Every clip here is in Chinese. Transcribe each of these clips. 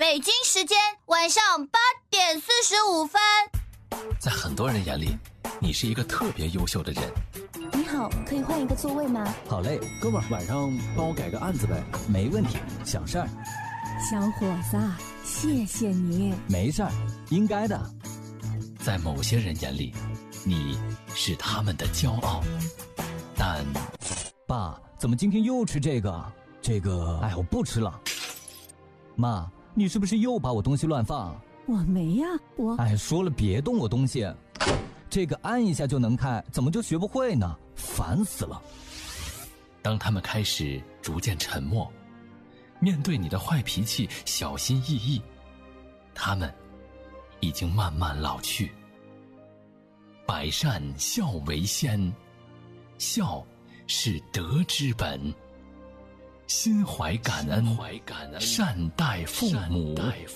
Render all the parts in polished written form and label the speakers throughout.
Speaker 1: 北京时间晚上8:45。
Speaker 2: 在很多人眼里，你是一个特别优秀的人。
Speaker 3: 你好，可以换一个座位吗？
Speaker 4: 好嘞，哥们儿，晚上帮我改个案子呗。
Speaker 5: 没问题，小事儿。
Speaker 6: 小伙子，谢谢你。
Speaker 5: 没事儿，应该的。
Speaker 2: 在某些人眼里，你是他们的骄傲，但……
Speaker 5: 爸，怎么今天又吃这个？哎，我不吃了。妈，你是不是又把我东西乱放？
Speaker 6: 我没呀，
Speaker 5: 哎，说了别动我东西。这个按一下就能开，怎么就学不会呢？烦死了。
Speaker 2: 当他们开始逐渐沉默，面对你的坏脾气小心翼翼，他们已经慢慢老去。百善孝为先，孝是德之本。心怀感恩，善待父母。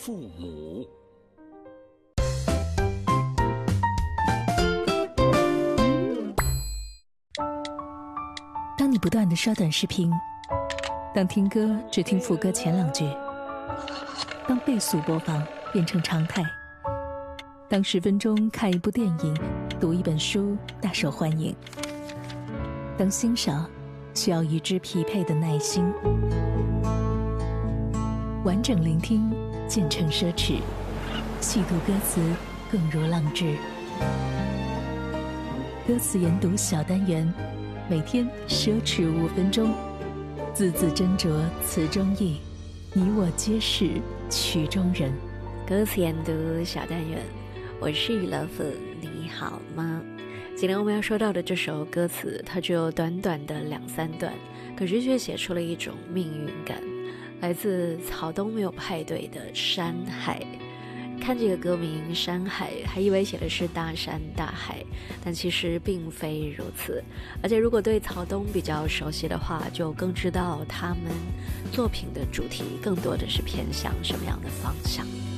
Speaker 7: 当你不断地刷短视频，当听歌只听副歌前2句，当倍速播放变成常态，当10分钟看一部电影、读一本书大受欢迎，当欣赏需要与之匹配的耐心，完整聆听渐成奢侈，细读歌词更如浪掷。歌词研读小单元，每天奢侈5分钟，字字斟酌词中意，你我皆是曲中人。
Speaker 8: 歌词研读小单元，我是 Love， 你好吗？今天我们要说到的这首歌词，它只有短短的2-3段，可是却写出了一种命运感，来自草东没有派对的山海。看这个歌名山海，还以为写的是大山大海，但其实并非如此。而且如果对草东比较熟悉的话，就更知道他们作品的主题更多的是偏向什么样的方向。